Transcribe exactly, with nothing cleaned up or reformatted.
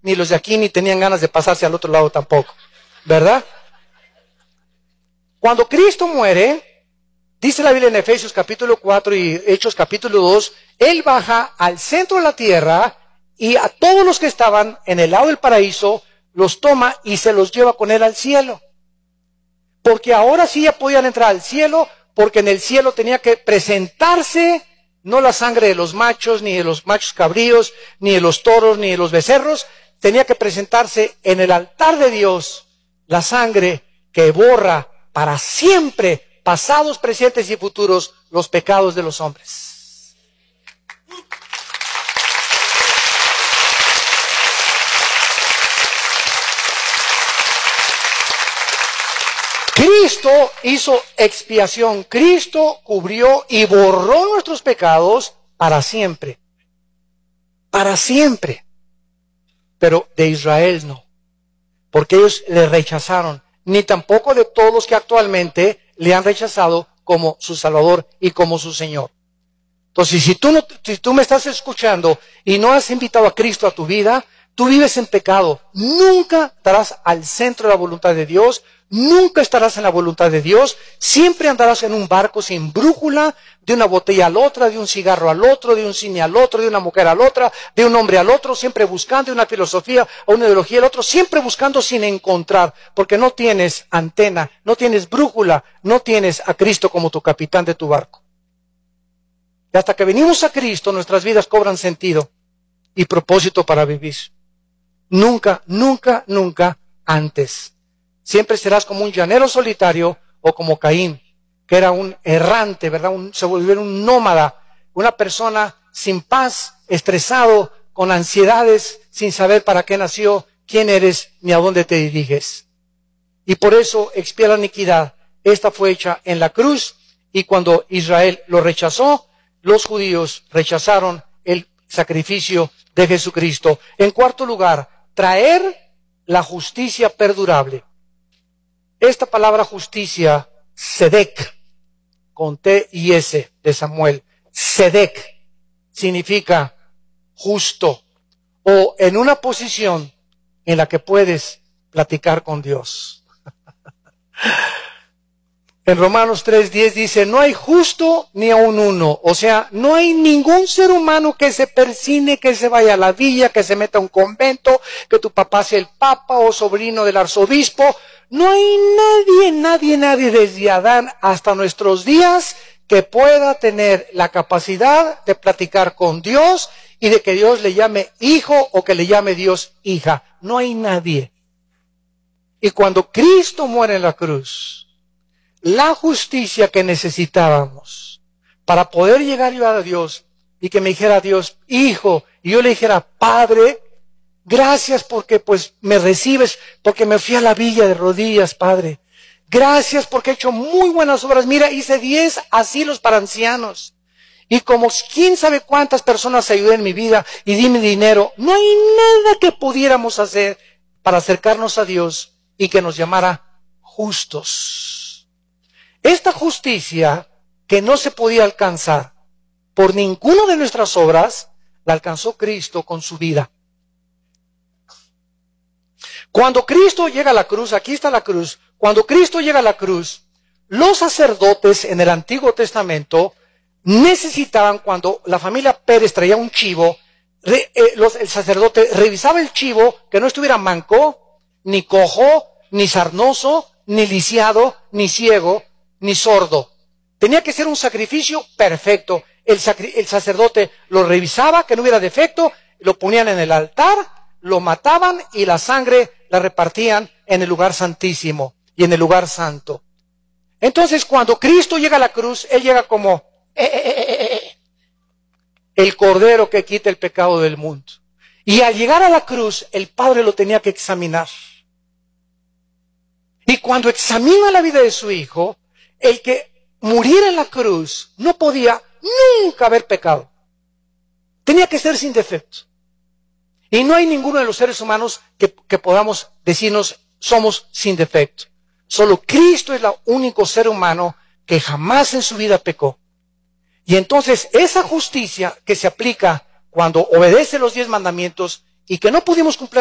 ni los de aquí ni tenían ganas de pasarse al otro lado tampoco, ¿verdad? Cuando Cristo muere, dice la Biblia en Efesios capítulo cuatro y Hechos capítulo dos, Él baja al centro de la tierra y a todos los que estaban en el lado del paraíso los toma y se los lleva con Él al cielo. Porque ahora sí ya podían entrar al cielo, porque en el cielo tenía que presentarse no la sangre de los machos, ni de los machos cabríos, ni de los toros, ni de los becerros, tenía que presentarse en el altar de Dios la sangre que borra para siempre, pasados, presentes y futuros, los pecados de los hombres. Cristo hizo expiación, Cristo cubrió y borró nuestros pecados para siempre, para siempre. Pero de Israel no, porque ellos le rechazaron, ni tampoco de todos los que actualmente le han rechazado como su Salvador y como su Señor. Entonces, si tú, no, si tú me estás escuchando y no has invitado a Cristo a tu vida, tú vives en pecado, nunca estarás al centro de la voluntad de Dios, nunca estarás en la voluntad de Dios, siempre andarás en un barco sin brújula, de una botella a la otra, de un cigarro al otro, de un cine al otro, de una mujer a la otra, de un hombre al otro, siempre buscando una filosofía o una ideología al otro, siempre buscando sin encontrar, porque no tienes antena, no tienes brújula, no tienes a Cristo como tu capitán de tu barco. Y hasta que venimos a Cristo, nuestras vidas cobran sentido y propósito para vivir. Nunca, nunca, nunca antes. Siempre serás como un llanero solitario o como Caín, que era un errante, ¿verdad? Un, se volvió un nómada, una persona sin paz, estresado, con ansiedades, sin saber para qué nació, quién eres, ni a dónde te diriges. Y por eso expía la iniquidad. Esta fue hecha en la cruz, y cuando Israel lo rechazó, los judíos rechazaron el sacrificio de Jesucristo. En cuarto lugar, traer la justicia perdurable. Esta palabra justicia, Sedec, con T y S de Samuel, Sedec, significa justo, o en una posición en la que puedes platicar con Dios. En Romanos tres diez dice, no hay justo ni aun uno. O sea, no hay ningún ser humano que se persine, que se vaya a la villa, que se meta a un convento, que tu papá sea el papa o sobrino del arzobispo. No hay nadie, nadie, nadie desde Adán hasta nuestros días que pueda tener la capacidad de platicar con Dios y de que Dios le llame hijo o que le llame Dios hija. No hay nadie. Y cuando Cristo muere en la cruz, la justicia que necesitábamos para poder llegar yo a Dios y que me dijera Dios, hijo, y yo le dijera, Padre, gracias porque pues me recibes, porque me fui a la villa de rodillas, Padre. Gracias porque he hecho muy buenas obras. Mira, hice diez asilos para ancianos. Y como quién sabe cuántas personas ayudé en mi vida y di mi dinero, no hay nada que pudiéramos hacer para acercarnos a Dios y que nos llamara justos. Esta justicia que no se podía alcanzar por ninguna de nuestras obras, la alcanzó Cristo con su vida. Cuando Cristo llega a la cruz, aquí está la cruz, cuando Cristo llega a la cruz, los sacerdotes en el Antiguo Testamento necesitaban, cuando la familia Pérez traía un chivo, re, eh, los, el sacerdote revisaba el chivo, que no estuviera manco, ni cojo, ni sarnoso, ni lisiado, ni ciego, ni sordo. Tenía que ser un sacrificio perfecto. El, sacri el sacerdote lo revisaba, que no hubiera defecto, lo ponían en el altar, lo mataban y la sangre la repartían en el lugar santísimo y en el lugar santo. Entonces, cuando Cristo llega a la cruz, Él llega como eh, eh, eh, eh, el Cordero que quita el pecado del mundo. Y al llegar a la cruz, el Padre lo tenía que examinar. Y cuando examina la vida de su Hijo, el que muriera en la cruz no podía nunca haber pecado. Tenía que ser sin defecto. Y no hay ninguno de los seres humanos que, que podamos decirnos somos sin defecto. Solo Cristo es el único ser humano que jamás en su vida pecó. Y entonces esa justicia que se aplica cuando obedece los diez mandamientos y que no pudimos cumplir